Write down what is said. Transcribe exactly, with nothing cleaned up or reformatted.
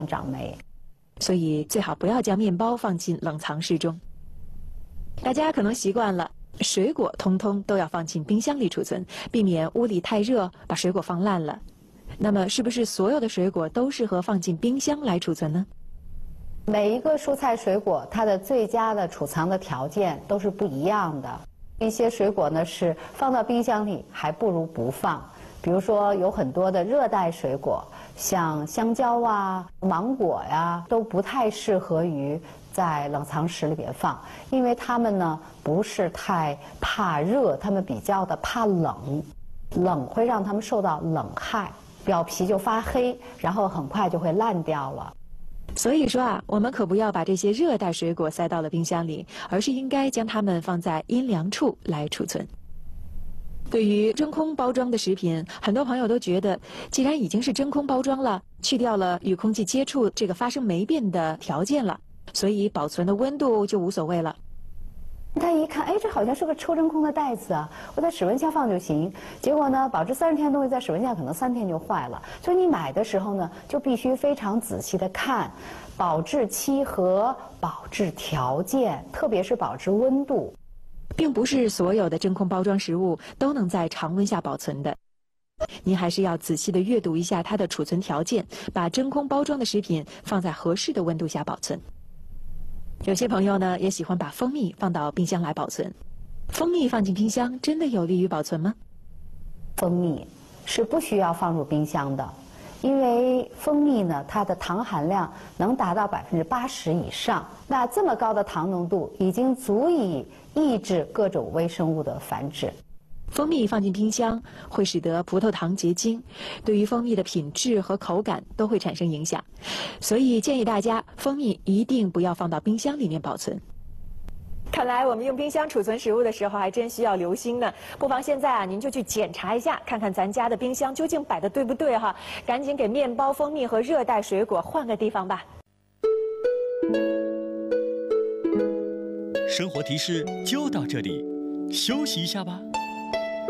长霉。 所以最好不要将面包放进冷藏室中。大家可能习惯了，水果通通都要放进冰箱里储存，避免屋里太热把水果放烂了。那么，是不是所有的水果都适合放进冰箱来储存呢？ 每一个蔬菜水果，它的最佳的储藏的条件都是不一样的。一些水果呢是放到冰箱里还不如不放，比如说有很多的热带水果，像香蕉啊、芒果呀，都不太适合于在冷藏室里边放，因为它们呢不是太怕热，它们比较的怕冷，冷会让它们受到冷害，表皮就发黑，然后很快就会烂掉了。 所以说啊，我们可不要把这些热带水果塞到了冰箱里，而是应该将它们放在阴凉处来储存。对于真空包装的食品，很多朋友都觉得，既然已经是真空包装了，去掉了与空气接触这个发生霉变的条件了，所以保存的温度就无所谓了。 他一看，哎，这好像是个抽真空的袋子啊，我在室温下放就行。结果呢，保质三十天的东西在室温下可能三天就坏了。所以你买的时候呢，就必须非常仔细的看保质期和保质条件，特别是保质温度。 并不是所有的真空包装食物都能在常温下保存的，您还是要仔细的阅读一下它的储存条件，把真空包装的食品放在合适的温度下保存。有些朋友呢也喜欢把蜂蜜放到冰箱来保存，蜂蜜放进冰箱真的有利于保存吗？ 蜂蜜是不需要放入冰箱的，因为蜂蜜呢，它的糖含量能达到百分之八十以上，那这么高的糖浓度已经足以抑制各种微生物的繁殖。 蜂蜜放进冰箱会使得葡萄糖结晶，对于蜂蜜的品质和口感都会产生影响，所以建议大家蜂蜜一定不要放到冰箱里面保存。看来我们用冰箱储存食物的时候还真需要留心呢，不妨现在啊您就去检查一下，看看咱家的冰箱究竟摆的对不对哈，赶紧给面包、蜂蜜和热带水果换个地方吧。 生活提示就到这里，休息一下吧。